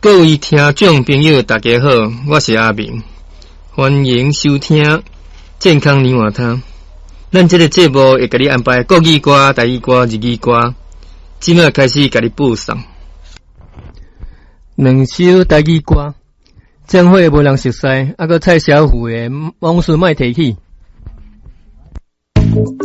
各位听众朋友，大家好，我是阿明，欢迎收听健康泥瓦汤。咱这个节目会给你安排国语歌、台语歌、日语歌，即马开始给你播送。两首台语歌，将会无人熟悉，还佫蔡小虎的《往事莫提起》。